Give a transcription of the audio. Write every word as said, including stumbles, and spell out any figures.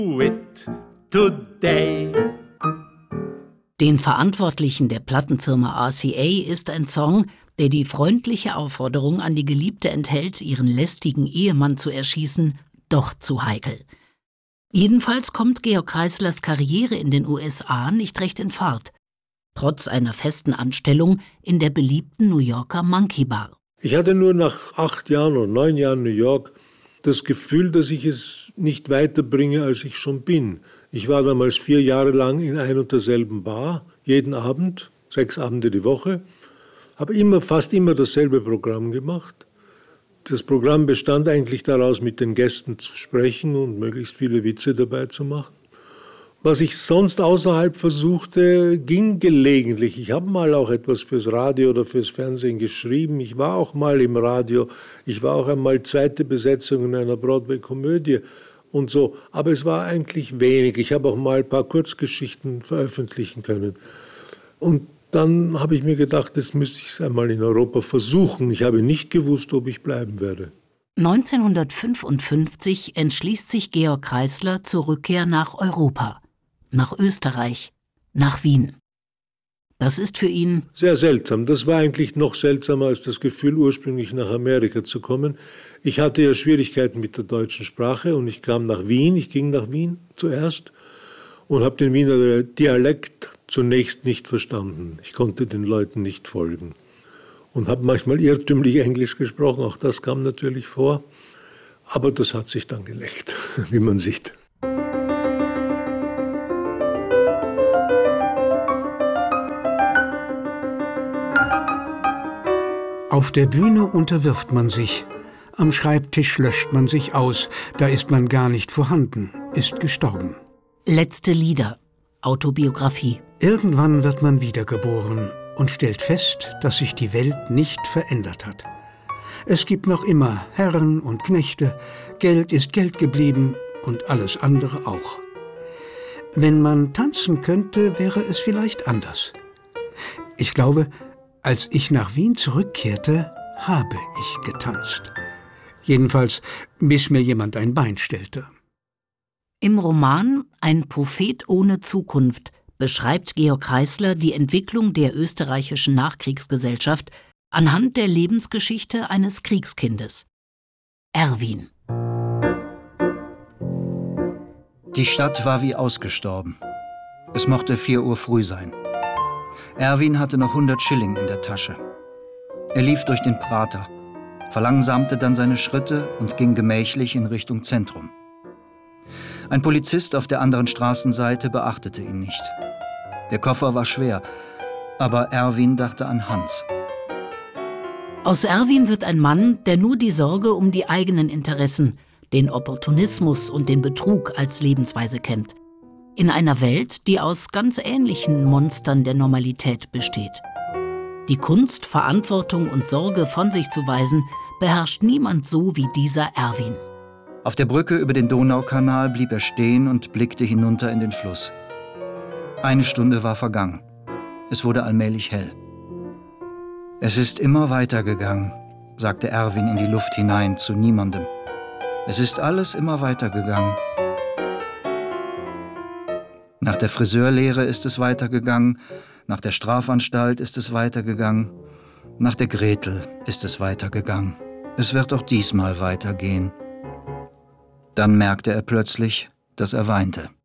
it today. Den Verantwortlichen der Plattenfirma R C A ist ein Song, der die freundliche Aufforderung an die Geliebte enthält, ihren lästigen Ehemann zu erschießen, doch zu heikel. Jedenfalls kommt Georg Kreislers Karriere in den U S A nicht recht in Fahrt, trotz einer festen Anstellung in der beliebten New Yorker Monkey Bar. Ich hatte nur nach acht Jahren oder neun Jahren New York das Gefühl, dass ich es nicht weiterbringe, als ich schon bin. Ich war damals vier Jahre lang in ein und derselben Bar, jeden Abend, sechs Abende die Woche, habe immer, fast immer dasselbe Programm gemacht. Das Programm bestand eigentlich daraus, mit den Gästen zu sprechen und möglichst viele Witze dabei zu machen. Was ich sonst außerhalb versuchte, ging gelegentlich. Ich habe mal auch etwas fürs Radio oder fürs Fernsehen geschrieben. Ich war auch mal im Radio. Ich war auch einmal zweite Besetzung in einer Broadway-Komödie und so. Aber es war eigentlich wenig. Ich habe auch mal ein paar Kurzgeschichten veröffentlichen können. Und dann habe ich mir gedacht, das müsste ich einmal in Europa versuchen. Ich habe nicht gewusst, ob ich bleiben werde. neunzehnhundertfünfundfünfzig entschließt sich Georg Kreisler zur Rückkehr nach Europa. Nach Österreich, nach Wien. Das ist für ihn sehr seltsam. Das war eigentlich noch seltsamer als das Gefühl, ursprünglich nach Amerika zu kommen. Ich hatte ja Schwierigkeiten mit der deutschen Sprache und ich kam nach Wien. Ich ging nach Wien zuerst und habe den Wiener Dialekt zunächst nicht verstanden. Ich konnte den Leuten nicht folgen und habe manchmal irrtümlich Englisch gesprochen. Auch das kam natürlich vor. Aber das hat sich dann gelegt, wie man sieht. Auf der Bühne unterwirft man sich. Am Schreibtisch löscht man sich aus. Da ist man gar nicht vorhanden, ist gestorben. Letzte Lieder, Autobiografie. Irgendwann wird man wiedergeboren und stellt fest, dass sich die Welt nicht verändert hat. Es gibt noch immer Herren und Knechte, Geld ist Geld geblieben und alles andere auch. Wenn man tanzen könnte, wäre es vielleicht anders. Ich glaube, als ich nach Wien zurückkehrte, habe ich getanzt. Jedenfalls, bis mir jemand ein Bein stellte. Im Roman »Ein Prophet ohne Zukunft« beschreibt Georg Kreisler die Entwicklung der österreichischen Nachkriegsgesellschaft anhand der Lebensgeschichte eines Kriegskindes. Erwin. Die Stadt war wie ausgestorben. Es mochte vier Uhr früh sein. Erwin hatte noch hundert Schilling in der Tasche. Er lief durch den Prater, verlangsamte dann seine Schritte und ging gemächlich in Richtung Zentrum. Ein Polizist auf der anderen Straßenseite beachtete ihn nicht. Der Koffer war schwer, aber Erwin dachte an Hans. Aus Erwin wird ein Mann, der nur die Sorge um die eigenen Interessen, den Opportunismus und den Betrug als Lebensweise kennt. In einer Welt, die aus ganz ähnlichen Monstern der Normalität besteht. Die Kunst, Verantwortung und Sorge von sich zu weisen, beherrscht niemand so wie dieser Erwin. Auf der Brücke über den Donaukanal blieb er stehen und blickte hinunter in den Fluss. Eine Stunde war vergangen. Es wurde allmählich hell. Es ist immer weitergegangen, sagte Erwin in die Luft hinein zu niemandem. Es ist alles immer weitergegangen. Nach der Friseurlehre ist es weitergegangen, nach der Strafanstalt ist es weitergegangen, nach der Gretel ist es weitergegangen. Es wird auch diesmal weitergehen. Dann merkte er plötzlich, dass er weinte.